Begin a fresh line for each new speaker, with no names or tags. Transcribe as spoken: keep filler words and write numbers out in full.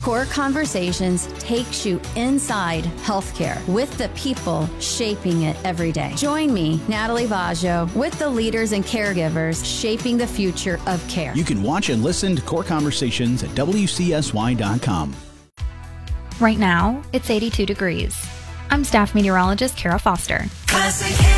Core Conversations takes you inside healthcare with the people shaping it every day. Join me, Natalie Vaggio, with the leaders and caregivers shaping the future of care.
You can watch and listen to Core Conversations at W C S Y dot com.
Right now, it's eighty-two degrees. I'm staff meteorologist Kara Foster.
Classic